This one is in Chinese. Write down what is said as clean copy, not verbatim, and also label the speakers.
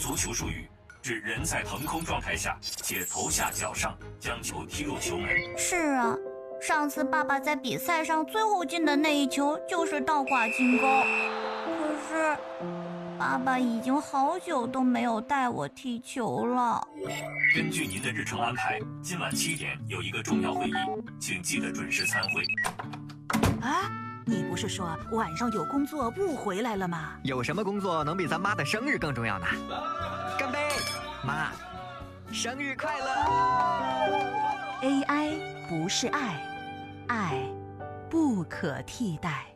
Speaker 1: 足球术语，指人在腾空状态下且头下脚上将球踢入球门。
Speaker 2: 是啊，上次爸爸在比赛上最后进的那一球就是倒挂金钩。可是爸爸已经好久都没有带我踢球了。
Speaker 1: 根据您的日程安排，今晚7点有一个重要会议，请记得准时参会。
Speaker 3: 啊，你不是说晚上有工作不回来了吗？
Speaker 4: 有什么工作能比咱妈的生日更重要呢？干杯，妈，生日快乐
Speaker 3: ！AI 不是爱，爱不可替代。